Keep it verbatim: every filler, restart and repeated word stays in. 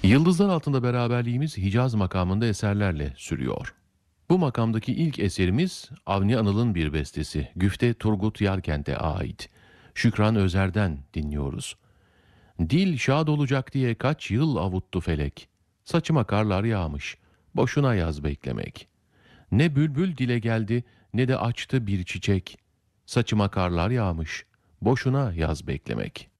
Yıldızlar Altında beraberliğimiz Hicaz makamında eserlerle sürüyor. Bu makamdaki ilk eserimiz Avni Anıl'ın bir bestesi. Güfte Turgut Yarkent'e ait. Şükran Özer'den dinliyoruz. Dil şad olacak diye kaç yıl avuttu felek. Saçıma karlar yağmış. Boşuna yaz beklemek. Ne bülbül dile geldi ne de açtı bir çiçek. Saçıma karlar yağmış. Boşuna yaz beklemek.